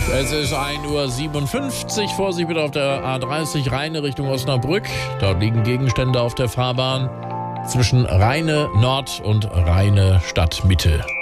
Es ist 1:57 Uhr. Vorsicht bitte auf der A30 Rheine Richtung Osnabrück. Dort liegen Gegenstände auf der Fahrbahn zwischen Rheine Nord und Rheine Stadtmitte.